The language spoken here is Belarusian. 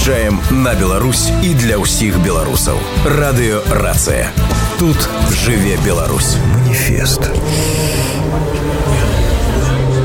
выязджаем на Беларусь і для ўсіх беларусаў. Радыё Рацыя. Тут жыве Беларусь. Маніфест.